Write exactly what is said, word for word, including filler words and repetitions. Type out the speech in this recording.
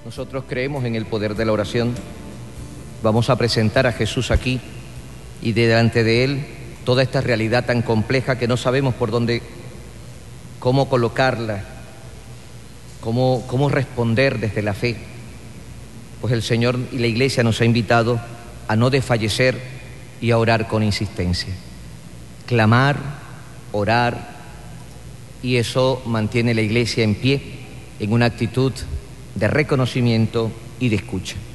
Nosotros creemos en el poder de la oración. Vamos a presentar a Jesús aquí y delante de Él toda esta realidad tan compleja que no sabemos por dónde, cómo colocarla, cómo, cómo responder desde la fe. Pues el Señor y la Iglesia nos ha invitado a no desfallecer y a orar con insistencia. Clamar, orar, y eso mantiene la Iglesia en pie, en una actitud de reconocimiento y de escucha.